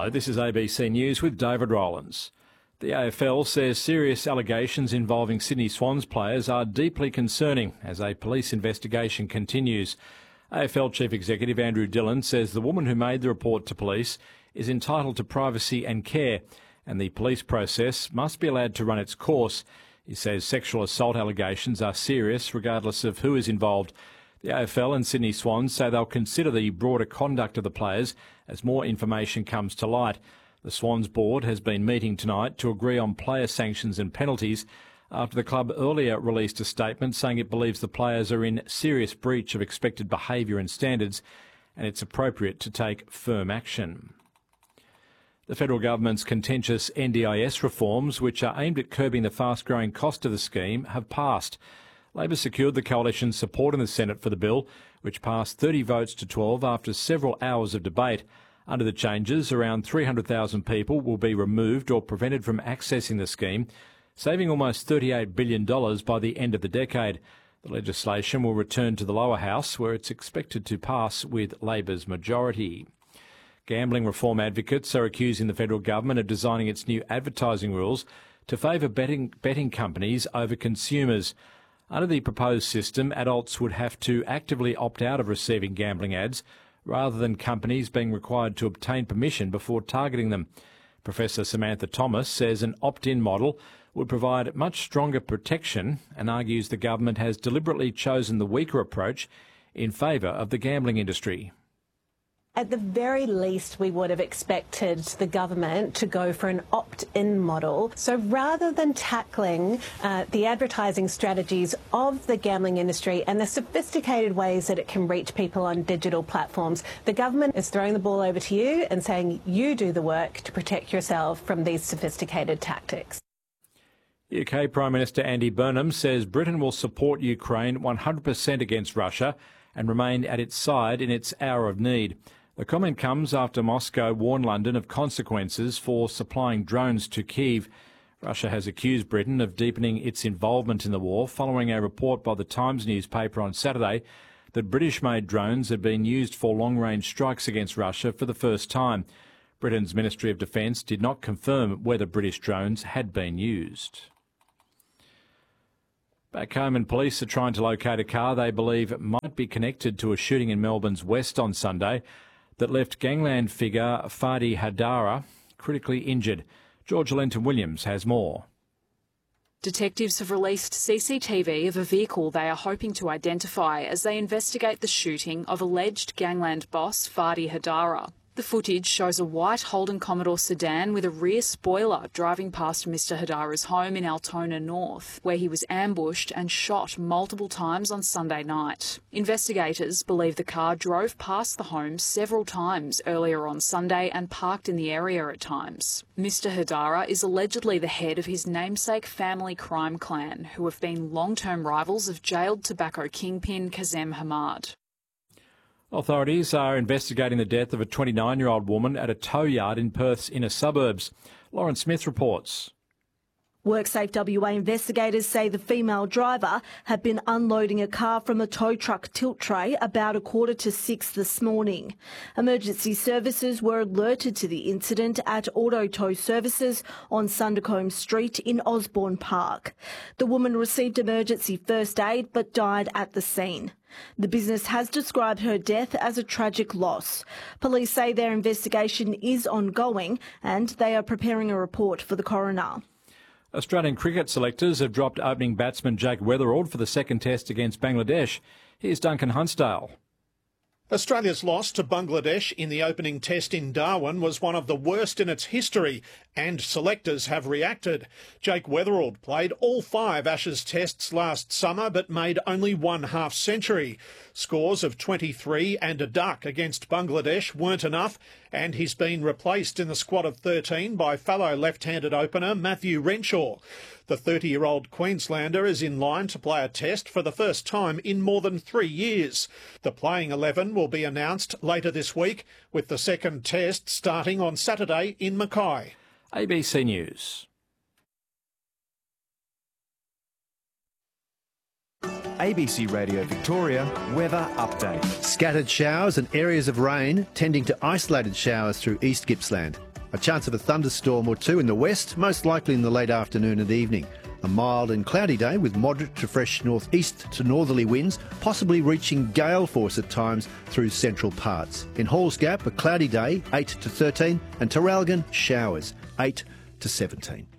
Hello, this is ABC News with David Rowlands. The AFL says serious allegations involving Sydney Swans players are deeply concerning as a police investigation continues. AFL Chief Executive Andrew Dillon says the woman who made the report to police is entitled to privacy and care, and the police process must be allowed to run its course. He says sexual assault allegations are serious regardless of who is involved. The AFL and Sydney Swans say they'll consider the broader conduct of the players as more information comes to light. The Swans board has been meeting tonight to agree on player sanctions and penalties after the club earlier released a statement saying it believes the players are in serious breach of expected behaviour and standards and it's appropriate to take firm action. The federal government's contentious NDIS reforms, which are aimed at curbing the fast-growing cost of the scheme, have passed. Labor secured the coalition's support in the Senate for the bill, which passed 30 votes to 12 after several hours of debate. Under the changes, around 300,000 people will be removed or prevented from accessing the scheme, saving almost $38 billion by the end of the decade. The legislation will return to the lower house, where it's expected to pass with Labor's majority. Gambling reform advocates are accusing the federal government of designing its new advertising rules to favour betting companies over consumers. Under the proposed system, adults would have to actively opt out of receiving gambling ads rather than companies being required to obtain permission before targeting them. Professor Samantha Thomas says an opt-in model would provide much stronger protection and argues the government has deliberately chosen the weaker approach in favour of the gambling industry. At the very least, we would have expected the government to go for an opt-in model. So rather than tackling the advertising strategies of the gambling industry and the sophisticated ways that it can reach people on digital platforms, the government is throwing the ball over to you and saying you do the work to protect yourself from these sophisticated tactics. UK Prime Minister Andy Burnham says Britain will support Ukraine 100% against Russia and remain at its side in its hour of need. The comment comes after Moscow warned London of consequences for supplying drones to Kyiv. Russia has accused Britain of deepening its involvement in the war following a report by the Times newspaper on Saturday that British-made drones had been used for long-range strikes against Russia for the first time. Britain's Ministry of Defence did not confirm whether British drones had been used. Back home, and police are trying to locate a car they believe might be connected to a shooting in Melbourne's West on Sunday that left gangland figure Fadi Hadara critically injured. Georgia Lenton-Williams has more. Detectives have released CCTV of a vehicle they are hoping to identify as they investigate the shooting of alleged gangland boss Fadi Hadara. The footage shows a white Holden Commodore sedan with a rear spoiler driving past Mr Hadara's home in Altona North, where he was ambushed and shot multiple times on Sunday night. Investigators believe the car drove past the home several times earlier on Sunday and parked in the area at times. Mr Hadara is allegedly the head of his namesake family crime clan, who have been long-term rivals of jailed tobacco kingpin Kazem Hamad. Authorities are investigating the death of a 29-year-old woman at a tow yard in Perth's inner suburbs. Lauren Smith reports. WorkSafe WA investigators say the female driver had been unloading a car from a tow truck tilt tray about 5:45 this morning. Emergency services were alerted to the incident at Auto Tow Services on Sundercombe Street in Osborne Park. The woman received emergency first aid but died at the scene. The business has described her death as a tragic loss. Police say their investigation is ongoing and they are preparing a report for the coroner. Australian cricket selectors have dropped opening batsman Jake Weatherald for the second test against Bangladesh. Here's Duncan Hunsdale. Australia's loss to Bangladesh in the opening test in Darwin was one of the worst in its history, and selectors have reacted. Jake Weatherald played all 5 Ashes tests last summer but made only 1 half-century. Scores of 23 and a duck against Bangladesh weren't enough, and he's been replaced in the squad of 13 by fellow left-handed opener Matthew Renshaw. The 30-year-old Queenslander is in line to play a test for the first time in more than 3 years. The playing 11 will be announced later this week, with the second test starting on Saturday in Mackay. ABC News. ABC Radio Victoria weather update. Scattered showers and areas of rain tending to isolated showers through East Gippsland. A chance of a thunderstorm or two in the west, most likely in the late afternoon and evening. A mild and cloudy day with moderate to fresh northeast to northerly winds, possibly reaching gale force at times through central parts. In Halls Gap, a cloudy day, 8 to 13, and Traralgon, showers, 8 to 17.